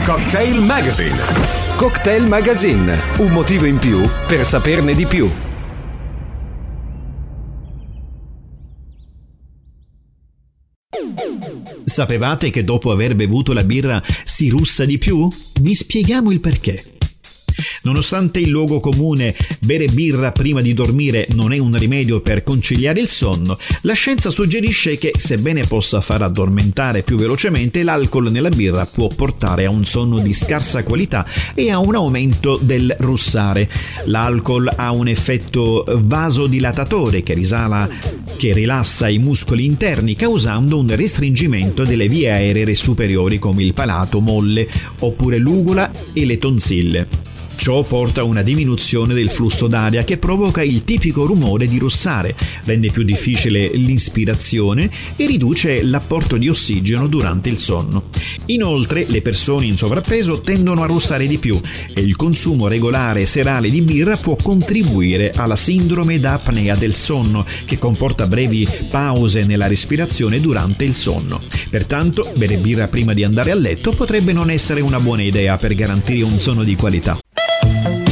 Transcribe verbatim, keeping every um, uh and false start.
Cocktail Magazine. Cocktail Magazine, un motivo in più per saperne di più. Sapevate che dopo aver bevuto la birra si russa di più? Vi spieghiamo il perché. Nonostante il luogo comune bere birra prima di dormire non è un rimedio per conciliare il sonno, la scienza suggerisce che, sebbene possa far addormentare più velocemente, l'alcol nella birra può portare a un sonno di scarsa qualità e a un aumento del russare. L'alcol ha un effetto vasodilatatore che risala che rilassa i muscoli interni, causando un restringimento delle vie aeree superiori come il palato molle oppure l'ugola e le tonsille. Ciò porta a una diminuzione del flusso d'aria che provoca il tipico rumore di russare, rende più difficile l'ispirazione e riduce l'apporto di ossigeno durante il sonno. Inoltre, le persone in sovrappeso tendono a russare di più e il consumo regolare serale di birra può contribuire alla sindrome da apnea del sonno, che comporta brevi pause nella respirazione durante il sonno. Pertanto, bere birra prima di andare a letto potrebbe non essere una buona idea per garantire un sonno di qualità.